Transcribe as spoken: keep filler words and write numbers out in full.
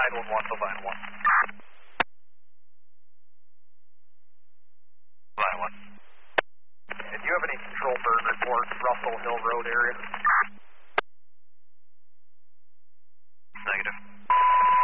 nine one one, Bovine one. Bovine one. And do you have any control bird reports, Russell Hill Road area?